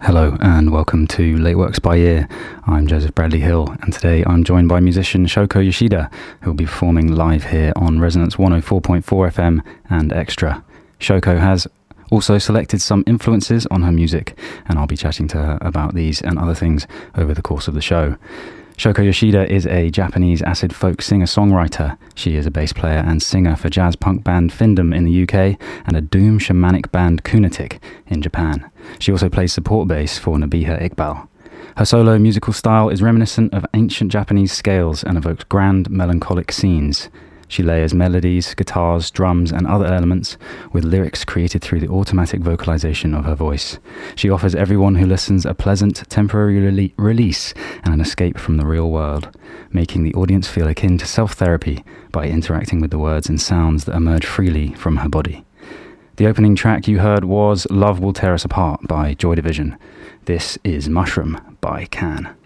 Hello and welcome to Late Works by Ear. I'm Joseph Bradley Hill, and today I'm joined by musician Shoko Yoshida, who will be performing live here on Resonance 104.4 FM and Extra. Shoko has also selected some influences on her music, and I'll be chatting to her about these and other things over the course of the show. Shoko Yoshida is a Japanese acid folk singer-songwriter. She is a bass player and singer for jazz punk band Findom in the UK and a doom shamanic band Kunatik in Japan. She also plays support bass for Nabiha Iqbal. Her solo musical style is reminiscent of ancient Japanese scales and evokes grand melancholic scenes. She layers melodies, guitars, drums and other elements with lyrics created through the automatic vocalization of her voice. She offers everyone who listens a pleasant, temporary release and an escape from the real world, making the audience feel akin to self-therapy by interacting with the words and sounds that emerge freely from her body. The opening track you heard was Love Will Tear Us Apart by Joy Division. This is Mushroom by Can.